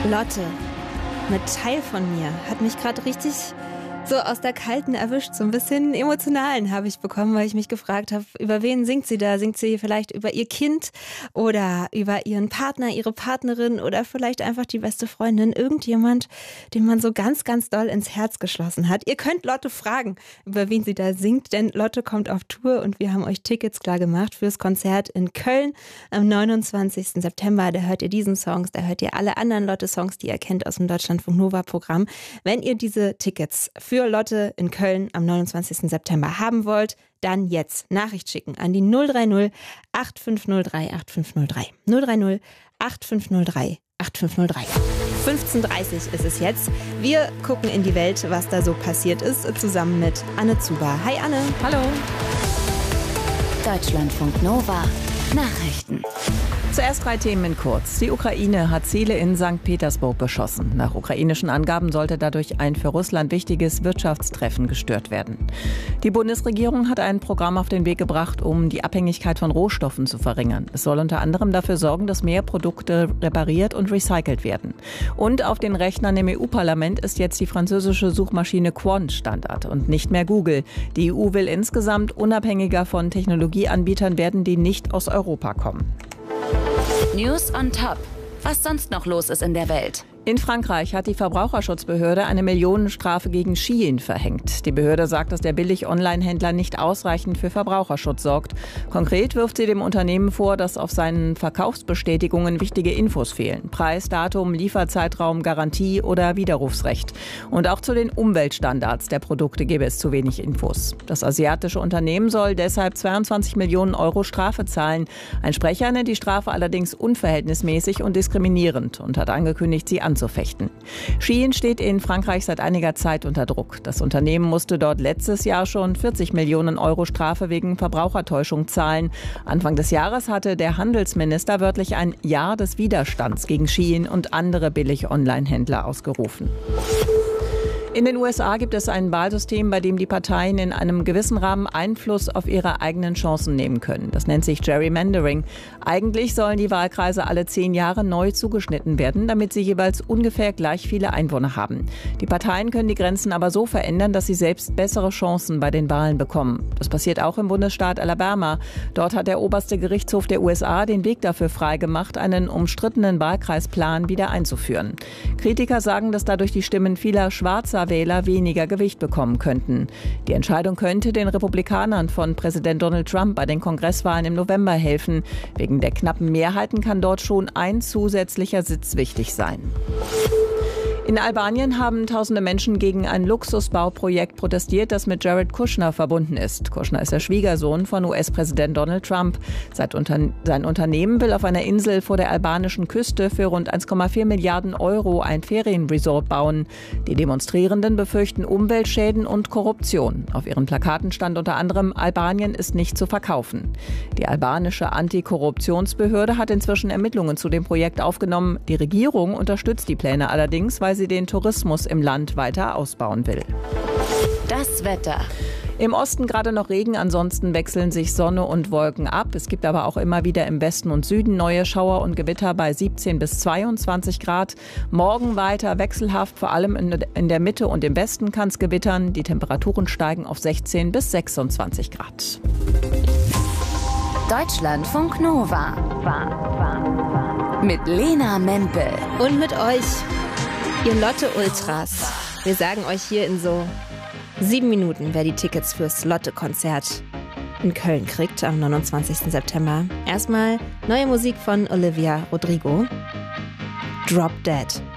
Lotte, mit Teil von mir, hat mich gerade richtig so aus der Kalten erwischt. So ein bisschen emotionalen habe ich bekommen, weil ich mich gefragt habe, über wen singt sie da? Singt sie vielleicht über ihr Kind oder über ihren Partner, ihre Partnerin oder vielleicht einfach die beste Freundin? Irgendjemand, den man so ganz, ganz doll ins Herz geschlossen hat. Ihr könnt Lotte fragen, über wen sie da singt, denn Lotte kommt auf Tour und wir haben euch Tickets klar gemacht fürs Konzert in Köln am 29. September. Da hört ihr diesen Songs, da hört ihr alle anderen Lotte-Songs, die ihr kennt aus dem Deutschlandfunk Nova-Programm. Wenn ihr diese Tickets für Lotte in Köln am 29. September haben wollt, dann jetzt Nachricht schicken an die 030 8503 8503. 030 8503 8503. 15:30 ist es jetzt. Wir gucken in die Welt, was da so passiert ist, zusammen mit Anne Zuber. Hi Anne. Hallo. Deutschlandfunk Nova. Nachrichten. Zuerst 3 Themen in kurz. Die Ukraine hat Ziele in St. Petersburg beschossen. Nach ukrainischen Angaben sollte dadurch ein für Russland wichtiges Wirtschaftstreffen gestört werden. Die Bundesregierung hat ein Programm auf den Weg gebracht, um die Abhängigkeit von Rohstoffen zu verringern. Es soll unter anderem dafür sorgen, dass mehr Produkte repariert und recycelt werden. Und auf den Rechnern im EU-Parlament ist jetzt die französische Suchmaschine Qwant Standard und nicht mehr Google. Die EU will insgesamt unabhängiger von Technologieanbietern werden, die nicht aus Europa kommen. News on Top. Was sonst noch los ist in der Welt? In Frankreich hat die Verbraucherschutzbehörde eine Millionenstrafe gegen Shein verhängt. Die Behörde sagt, dass der Billig-Online-Händler nicht ausreichend für Verbraucherschutz sorgt. Konkret wirft sie dem Unternehmen vor, dass auf seinen Verkaufsbestätigungen wichtige Infos fehlen. Preis, Datum, Lieferzeitraum, Garantie oder Widerrufsrecht. Und auch zu den Umweltstandards der Produkte gebe es zu wenig Infos. Das asiatische Unternehmen soll deshalb 22 Millionen Euro Strafe zahlen. Ein Sprecher nennt die Strafe allerdings unverhältnismäßig und diskriminierend und hat angekündigt, sie anzufechten. Shein steht in Frankreich seit einiger Zeit unter Druck. Das Unternehmen musste dort letztes Jahr schon 40 Millionen Euro Strafe wegen Verbrauchertäuschung zahlen. Anfang des Jahres hatte der Handelsminister wörtlich ein Jahr des Widerstands gegen Shein und andere Billig-Online-Händler ausgerufen. In den USA gibt es ein Wahlsystem, bei dem die Parteien in einem gewissen Rahmen Einfluss auf ihre eigenen Chancen nehmen können. Das nennt sich Gerrymandering. Eigentlich sollen die Wahlkreise alle 10 Jahre neu zugeschnitten werden, damit sie jeweils ungefähr gleich viele Einwohner haben. Die Parteien können die Grenzen aber so verändern, dass sie selbst bessere Chancen bei den Wahlen bekommen. Das passiert auch im Bundesstaat Alabama. Dort hat der oberste Gerichtshof der USA den Weg dafür freigemacht, einen umstrittenen Wahlkreisplan wieder einzuführen. Kritiker sagen, dass dadurch die Stimmen vieler schwarzer Wähler weniger Gewicht bekommen könnten. Die Entscheidung könnte den Republikanern von Präsident Donald Trump bei den Kongresswahlen im November helfen. Wegen der knappen Mehrheiten kann dort schon ein zusätzlicher Sitz wichtig sein. In Albanien haben tausende Menschen gegen ein Luxusbauprojekt protestiert, das mit Jared Kushner verbunden ist. Kushner ist der Schwiegersohn von US-Präsident Donald Trump. Sein Unternehmen will auf einer Insel vor der albanischen Küste für rund 1,4 Milliarden Euro ein Ferienresort bauen. Die Demonstrierenden befürchten Umweltschäden und Korruption. Auf ihren Plakaten stand unter anderem: Albanien ist nicht zu verkaufen. Die albanische Antikorruptionsbehörde hat inzwischen Ermittlungen zu dem Projekt aufgenommen. Die Regierung unterstützt die Pläne allerdings, weil sie den Tourismus im Land weiter ausbauen will. Das Wetter. Im Osten gerade noch Regen, ansonsten wechseln sich Sonne und Wolken ab. Es gibt aber auch immer wieder im Westen und Süden neue Schauer und Gewitter bei 17 bis 22 Grad. Morgen weiter wechselhaft, vor allem in der Mitte und im Westen kann es gewittern. Die Temperaturen steigen auf 16 bis 26 Grad. Deutschlandfunk Nova. Mit Lena Mempel. Und mit euch, ihr Lotte-Ultras. Wir sagen euch hier in so 7 Minuten, wer die Tickets fürs Lotte-Konzert in Köln kriegt am 29. September. Erstmal neue Musik von Olivia Rodrigo. Drop Dead.